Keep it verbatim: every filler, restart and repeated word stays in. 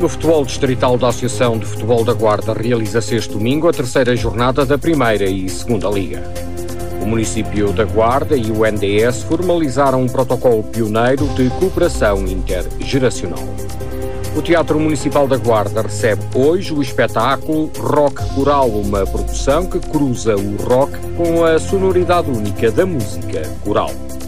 No futebol distrital da Associação de Futebol da Guarda realiza-se este domingo a terceira jornada da Primeira e Segunda Liga. O município da Guarda e o N D S formalizaram um protocolo pioneiro de cooperação intergeracional. O Teatro Municipal da Guarda recebe hoje o espetáculo Rock Coral, uma produção que cruza o rock com a sonoridade única da música coral.